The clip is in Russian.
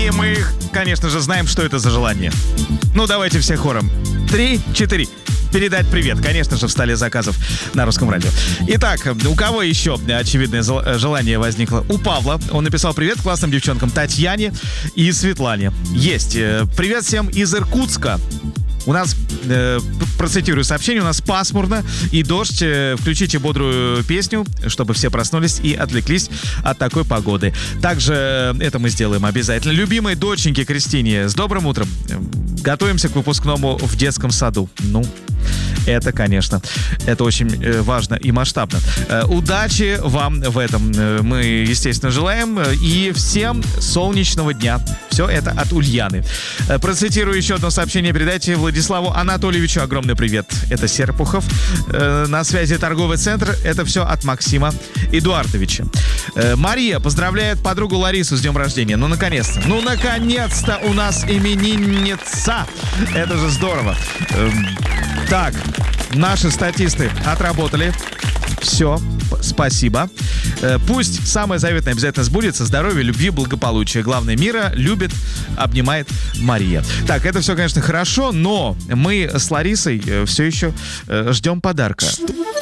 И мы, конечно же, знаем, что это за желание. Ну, давайте все хором. 3, 4. Передать привет, конечно же, в столе заказов на Русском радио. Итак, у кого еще очевидное желание возникло? У Павла. Он написал привет классным девчонкам Татьяне и Светлане. Есть. Привет всем из Иркутска. У нас, процитирую сообщение, у нас пасмурно и дождь. Включите бодрую песню, чтобы все проснулись и отвлеклись от такой погоды. Также это мы сделаем обязательно. Любимой доченьке Кристине, с добрым утром. Готовимся к выпускному в детском саду. Ну, это, конечно, это очень важно и масштабно. Удачи вам в этом мы, естественно, желаем. И всем солнечного дня. Все это от Ульяны. Процитирую еще одно сообщение. Передайте Владиславу Анатольевичу огромный привет. Это Серпухов. На связи торговый центр. Это все от Максима Эдуардовича. Мария поздравляет подругу Ларису с днем рождения. Ну, наконец-то. Ну, наконец-то у нас именинница. Это же здорово. Так, наши статисты отработали. Все, спасибо. Пусть самое заветное обязательно сбудется. Здоровья, любви, благополучия. Главное мира любит, обнимает Мария. Так, это все, конечно, хорошо, но мы с Ларисой все еще ждем подарка.